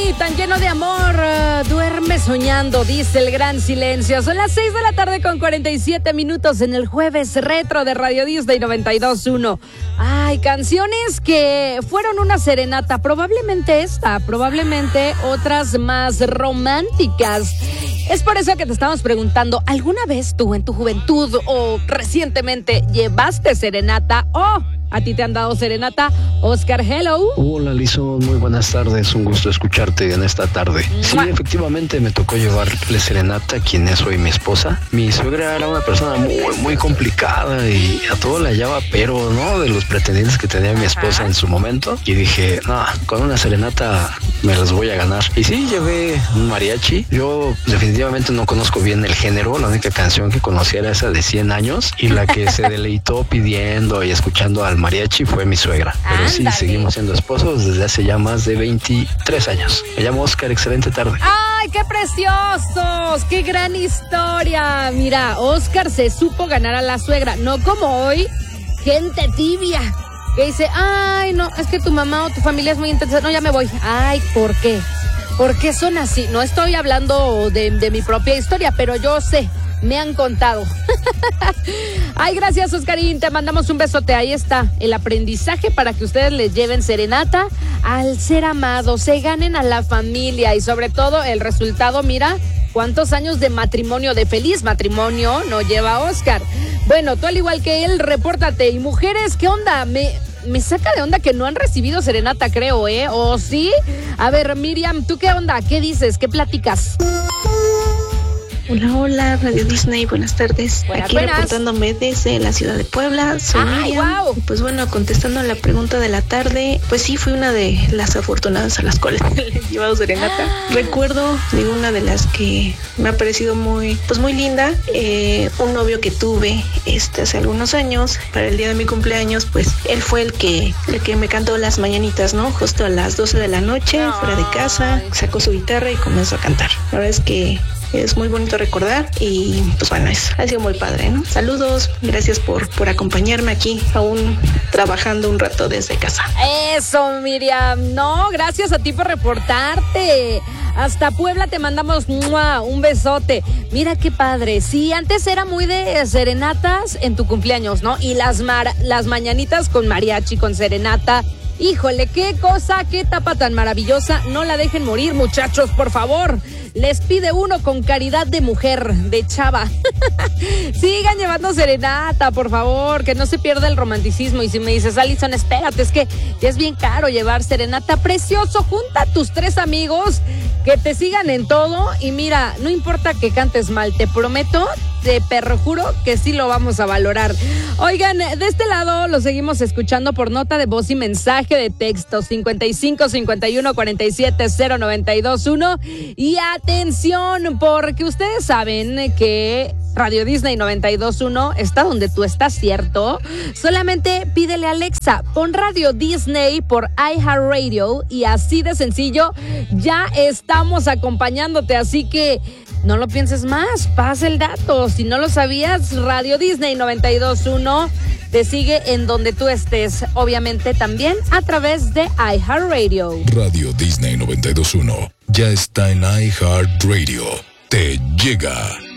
tan lleno de amor, duerme soñando, dice el gran silencio. Son las 6 de la tarde con 47 minutos en el jueves retro de Radio Disney 92.1. Ay, canciones que fueron una serenata, probablemente esta, probablemente otras más románticas. Es por eso que te estamos preguntando, ¿alguna vez tú en tu juventud o recientemente llevaste serenata o a ti te han dado serenata? Oscar, hello. Hola, Lizón, muy buenas tardes, un gusto escucharte en esta tarde. Sí, efectivamente me tocó llevarle serenata a quien es hoy mi esposa. Mi suegra era una persona muy complicada y a todo la hallaba, pero no de los pretendientes que tenía mi esposa en su momento. Y dije, no, con una serenata me las voy a ganar. Y sí, llevé un mariachi. Yo definitivamente no conozco bien el género, la única canción que conocía era esa de 100 años y la que se deleitó pidiendo y escuchando al mariachi fue mi suegra. Pero sí, seguimos siendo esposos desde hace ya más de 23 años. Me llamo Oscar, excelente tarde. ¡Ay, qué preciosos! ¡Qué gran historia! Mira, Oscar se supo ganar a la suegra, no como hoy, gente tibia, que dice, ay, no, es que tu mamá o tu familia es muy intensa, no, ya me voy. Ay, ¿por qué? ¿Por qué son así? No estoy hablando de mi propia historia, pero yo sé, me han contado. Ay, gracias, Oscarín, te mandamos un besote. Ahí está el aprendizaje para que ustedes les lleven serenata al ser amados, se ganen a la familia y sobre todo el resultado. Mira cuántos años de matrimonio, de feliz matrimonio no lleva Oscar. Bueno, tú al igual que él, repórtate. Y mujeres, ¿qué onda? Me saca de onda que no han recibido serenata, creo, ¿O sí? A ver, Miriam, ¿tú qué onda? ¿Qué dices? ¿Qué platicas? Hola, Radio Disney, buenas tardes. Aquí reportándome desde la ciudad de Puebla, soy Miriam. Wow. Y pues bueno, contestando a la pregunta de la tarde, pues sí, fui una de las afortunadas a las cuales le he llevado serenata. Recuerdo de una de las que me ha parecido muy linda, un novio que tuve hace algunos años, para el día de mi cumpleaños, pues él fue el que me cantó las mañanitas, ¿no? Justo a las 12 de la noche, fuera de casa, sacó su guitarra y comenzó a cantar. La verdad es que es muy bonito recordar y pues bueno, ha sido muy padre, ¿no? Saludos, gracias por acompañarme aquí, aún trabajando un rato desde casa. Eso, Miriam, no, gracias a ti por reportarte. Hasta Puebla te mandamos un besote. Mira qué padre, sí, antes era muy de serenatas en tu cumpleaños, ¿no? Y las mañanitas con mariachi, con serenata. Híjole, qué cosa, qué etapa tan maravillosa. No la dejen morir, muchachos, por favor. Les pide uno con caridad de mujer, de chava. Sigan llevando serenata, por favor, que no se pierda el romanticismo. Y si me dices, Alison, espérate, es que ya es bien caro llevar serenata. Precioso, junta a tus 3 amigos que te sigan en todo. Y mira, no importa que cantes mal, te prometo, te perjuro que sí lo vamos a valorar. Oigan, de este lado lo seguimos escuchando por nota de voz y mensaje de texto 55 51 47 0921. Y atención, porque ustedes saben que Radio Disney 92.1 está donde tú estás, ¿cierto? Solamente pídele a Alexa, pon Radio Disney por iHeartRadio y así de sencillo ya estamos acompañándote, así que no lo pienses más, pasa el dato. Si no lo sabías, Radio Disney 92.1 te sigue en donde tú estés, obviamente también a través de iHeartRadio. Radio Disney 92.1 ya está en iHeartRadio. Te llega